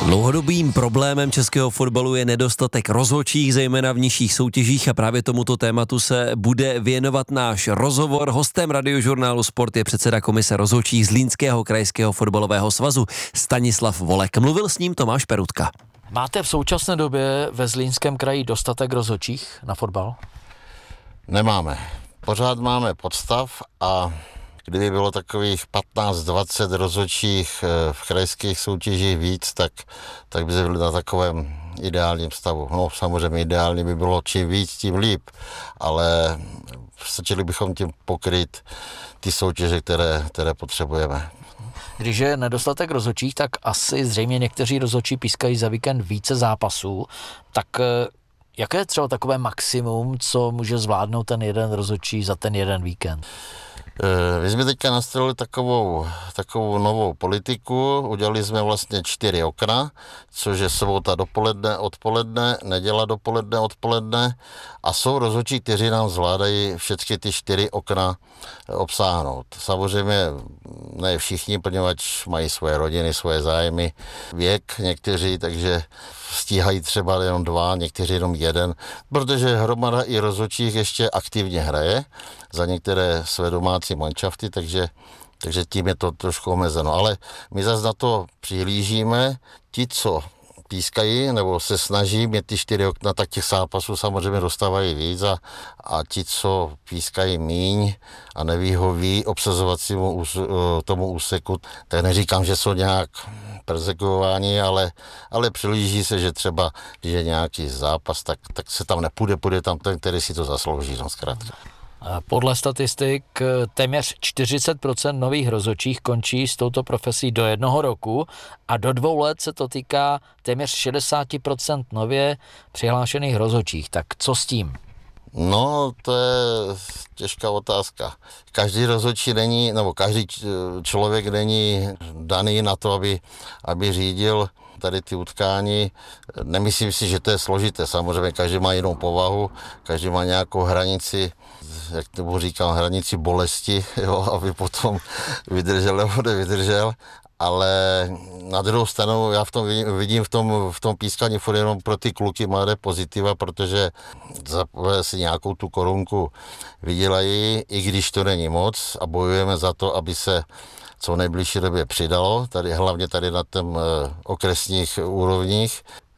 Dlouhodobým problémem českého fotbalu je nedostatek rozhodčích, zejména v nižších soutěžích, a právě tomuto tématu se bude věnovat náš rozhovor. Hostem Radiožurnálu Sport je předseda komise rozhodčích Zlínského krajského fotbalového svazu Stanislav Volek. Mluvil s ním Tomáš Perutka. Máte v současné době ve Zlínském kraji dostatek rozhodčích na fotbal? Nemáme. Pořád máme podstav a kdyby bylo takových 15-20 rozhodčích v krajských soutěžích víc, tak by se byli na takovém ideálním stavu. No samozřejmě ideálně by bylo čím víc, tím líp, ale stačili bychom tím pokryt ty soutěže, které potřebujeme. Když je nedostatek rozhodčích, tak asi zřejmě někteří rozhodčí pískají za víkend více zápasů, tak jaké je třeba takové maximum, co může zvládnout ten jeden rozhodčí za ten jeden víkend? My jsme teďka nastavili takovou novou politiku, udělali jsme vlastně 4 okna, což je sobota dopoledne, odpoledne, neděla dopoledne, odpoledne, a jsou rozhodčí, kteří nám zvládají všechny ty 4 okna obsáhnout. Samozřejmě ne všichni, poněvadž mají svoje rodiny, svoje zájmy, věk někteří, takže stíhají třeba jenom 2, někteří jenom 1, protože hromada i rozhodčích ještě aktivně hraje za některé své domácí manšafty, takže tím je to trošku omezeno. Ale my zase na to přihlížíme. Ti, co pískají nebo se snaží mít ty 4 okna, tak těch zápasů samozřejmě dostávají víc a ti, co pískají míň a nevyhoví obsazovacímu tomu úseku, tak neříkám, že jsou nějak persekuováni, ale přihlíží se, že třeba, když je nějaký zápas, tak se tam nepůjde tam ten, který si to zaslouží, no zkrátka. Podle statistik téměř 40% nových rozhodčích končí s touto profesí do 1 roku a do 2 let se to týká téměř 60% nově přihlášených rozhodčích. Tak co s tím? No, to je těžká otázka. Každý rozhodčí není, nebo každý člověk není daný na to, aby řídil tady ty utkání. Nemyslím si, že to je složité. Samozřejmě každý má jinou povahu, každý má nějakou hranici, jak tomu říkám, hranici bolesti, jo, aby potom vydržel nebo nevydržel. Ale na druhou stranu já vidím v tom pískání furt jenom pro ty kluky mladé pozitiva, protože si nějakou tu korunku vydělají, i když to není moc, a bojujeme za to, aby se co nejbližší době přidalo, hlavně tady na těm okresních úrovních.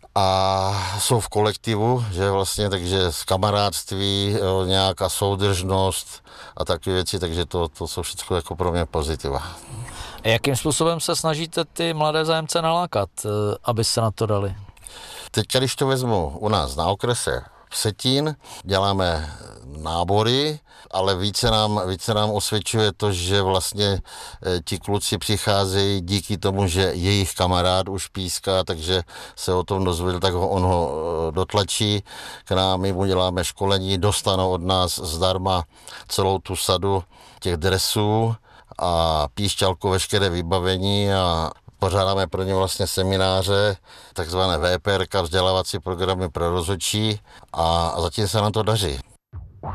A jsou v kolektivu, že vlastně, takže z kamarádství, nějaká soudržnost a takové věci, takže to jsou všechno jako pro mě pozitiva. A jakým způsobem se snažíte ty mladé zájemce nalákat, aby se na to dali? Teď, když to vezmu u nás na okrese Vsetín, děláme nábory, ale více nám osvědčuje to, že vlastně ti kluci přicházejí díky tomu, že jejich kamarád už píská, takže se o tom dozvěděl, tak on ho dotlačí k nám, my mu děláme školení, dostanou od nás zdarma celou tu sadu těch dresů a píšťalku, veškeré vybavení, a pořádáme pro ně vlastně semináře, takzvané VPR, vzdělávací programy pro rozhodčí, a zatím se nám to daří.